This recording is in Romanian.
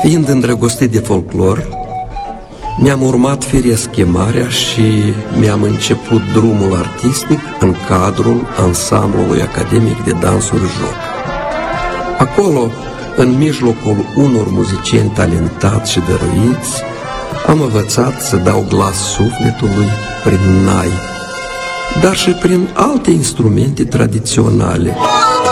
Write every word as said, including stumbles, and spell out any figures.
Fiind îndrăgostit de folclor, mi-am urmat firesc chemarea și mi-am început drumul artistic în cadrul ansamblului academic de dansuri joc. Acolo, în mijlocul unor muzicieni talentați și dăruiți, am învățat să dau glas sufletului prin nai, dar și prin alte instrumente tradiționale.